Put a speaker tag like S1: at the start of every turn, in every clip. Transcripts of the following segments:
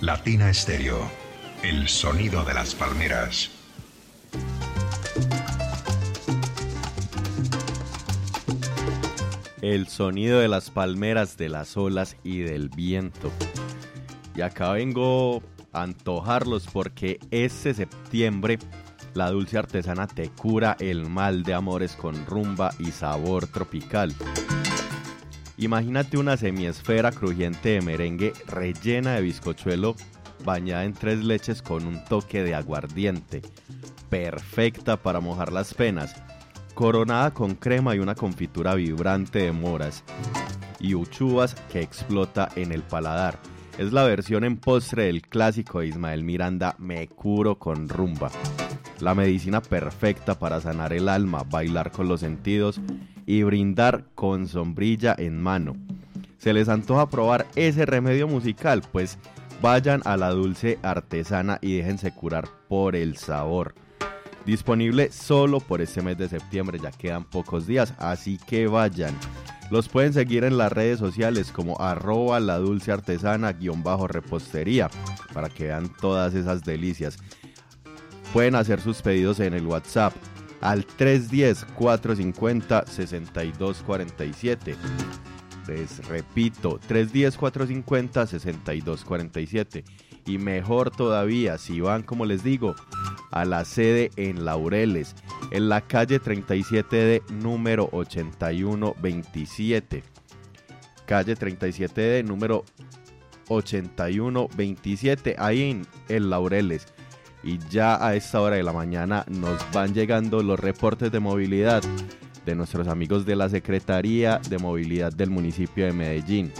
S1: Latina Estéreo, el sonido de las palmeras.
S2: El sonido de las palmeras, de las olas y del viento. Y acá vengo a antojarlos porque este septiembre la dulce artesana te cura el mal de amores con rumba y sabor tropical. Imagínate una semiesfera crujiente de merengue rellena de bizcochuelo bañada en 3 leches con un toque de aguardiente, perfecta para mojar las penas, coronada con crema y una confitura vibrante de moras y uchuvas que explota en el paladar. Es la versión en postre del clásico de Ismael Miranda, Me curo con rumba. La medicina perfecta para sanar el alma, bailar con los sentidos y brindar con sombrilla en mano. ¿Se les antoja probar ese remedio musical? Pues vayan a la dulce artesana y déjense curar por el sabor. Disponible solo por este mes de septiembre, ya quedan pocos días, así que vayan. Los pueden seguir en las redes sociales como @ladulceartesana_repostería para que vean todas esas delicias. Pueden hacer sus pedidos en el WhatsApp al 310-450-6247. Les repito, 310-450-6247. Y mejor todavía, si van, como les digo, a la sede en Laureles, en la calle 37D, número 8127. Calle 37D, número 8127, ahí en Laureles. Y ya a esta hora de la mañana nos van llegando los reportes de movilidad de nuestros amigos de la Secretaría de Movilidad del municipio de Medellín.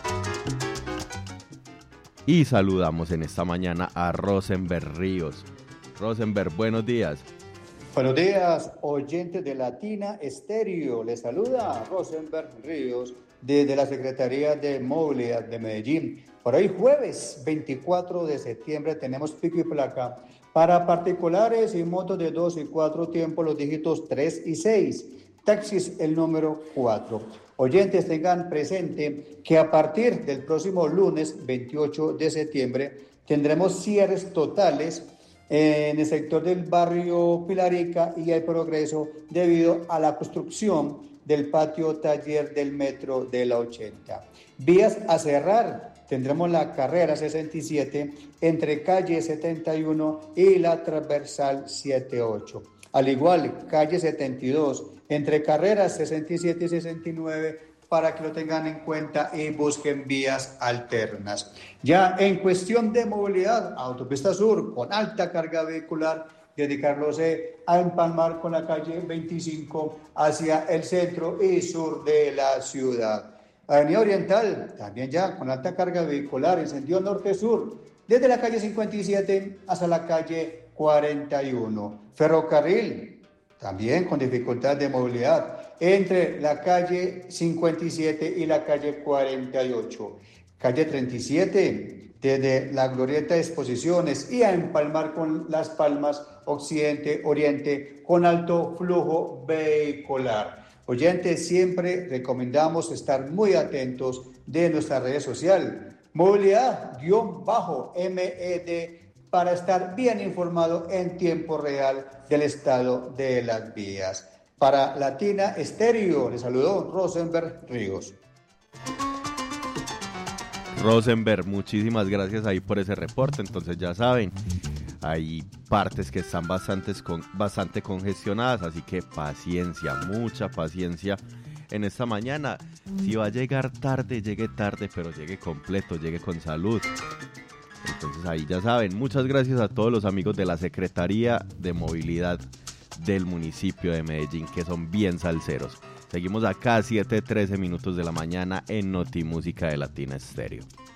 S2: Y saludamos en esta mañana a Rosenberg Ríos. Rosenberg, buenos días.
S3: Buenos días, oyentes de Latina Estéreo. Les saluda Rosenberg Ríos desde la Secretaría de Movilidad de Medellín. Por hoy, jueves 24 de septiembre, tenemos pico y placa para particulares y motos de 2 y 4 tiempos, los dígitos 3 y 6. Taxis, el número 4. Oyentes, tengan presente que a partir del próximo lunes 28 de septiembre tendremos cierres totales en el sector del barrio Pilarica y el Progreso debido a la construcción del patio taller del metro de la 80. Vías a cerrar, tendremos la carrera 67 entre calle 71 y la transversal 78. Al igual, calle 72 entre carreras 67 y 69 para que lo tengan en cuenta y busquen vías alternas. Ya en cuestión de movilidad, Autopista Sur con alta carga vehicular desde Carlos E. a empalmar con la calle 25 hacia el centro y sur de la ciudad. Avenida Oriental, también ya con alta carga vehicular en sentido norte-sur, desde la calle 57 hasta la calle 41. Ferrocarril, también con dificultad de movilidad, entre la calle 57 y la calle 48. Calle 37, desde la Glorieta de Exposiciones y a empalmar con Las Palmas, occidente-oriente, con alto flujo vehicular. Oyentes, siempre recomendamos estar muy atentos de nuestras redes sociales. Movilidad-MED para estar bien informado en tiempo real del estado de las vías. Para Latina Estéreo, les saludó Rosenberg Ríos.
S2: Rosenberg, muchísimas gracias ahí por ese reporte. Entonces ya saben, hay partes que están bastante congestionadas, así que paciencia, mucha paciencia en esta mañana. Si va a llegar tarde, llegue tarde, pero llegue completo, llegue con salud. Entonces ahí ya saben, muchas gracias a todos los amigos de la Secretaría de Movilidad del municipio de Medellín, que son bien salseros. Seguimos acá a 7:13 minutos de la mañana en Notimúsica de Latina Estéreo.